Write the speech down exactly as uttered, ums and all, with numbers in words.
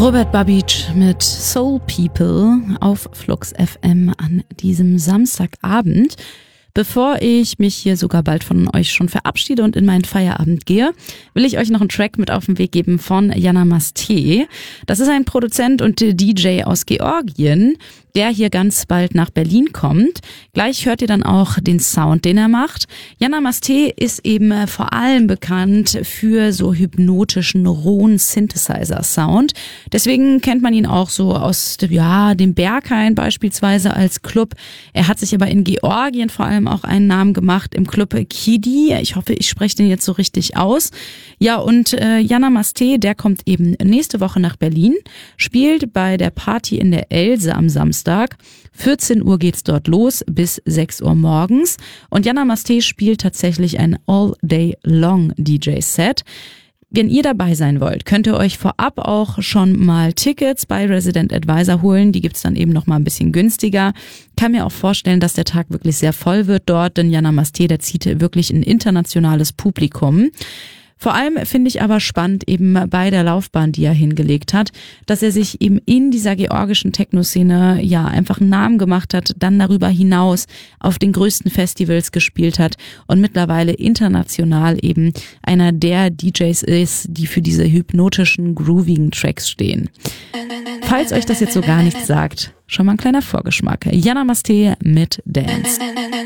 Robert Babicz mit Soul People auf Flux F M an diesem Samstagabend. Bevor ich mich hier sogar bald von euch schon verabschiede und in meinen Feierabend gehe, will ich euch noch einen Track mit auf den Weg geben von Jana Mastê. Das ist ein Produzent und D J aus Georgien, der hier ganz bald nach Berlin kommt. Gleich hört ihr dann auch den Sound, den er macht. Jana Mastê ist eben vor allem bekannt für so hypnotischen, rohen Synthesizer-Sound. Deswegen kennt man ihn auch so aus ja, dem Berghain beispielsweise als Club. Er hat sich aber in Georgien vor allem auch einen Namen gemacht im Club Kidi. Ich hoffe, ich spreche den jetzt so richtig aus. Ja, und äh, Jana Mastê, der kommt eben nächste Woche nach Berlin, spielt bei der Party in der Else am Samstag. vierzehn Uhr geht's dort los bis sechs Uhr morgens. Und Jana Mastê spielt tatsächlich ein All-Day-Long D J-Set. Wenn ihr dabei sein wollt, könnt ihr euch vorab auch schon mal Tickets bei Resident Advisor holen. Die gibt's dann eben noch mal ein bisschen günstiger. Kann mir auch vorstellen, dass der Tag wirklich sehr voll wird dort, denn Jana Mastê, der zieht wirklich ein internationales Publikum. Vor allem finde ich aber spannend eben bei der Laufbahn, die er hingelegt hat, dass er sich eben in dieser georgischen Techno-Szene ja einfach einen Namen gemacht hat, dann darüber hinaus auf den größten Festivals gespielt hat und mittlerweile international eben einer der D Js ist, die für diese hypnotischen, groovigen Tracks stehen. Falls euch das jetzt so gar nichts sagt, schon mal ein kleiner Vorgeschmack. Jana Mastê mit Dance.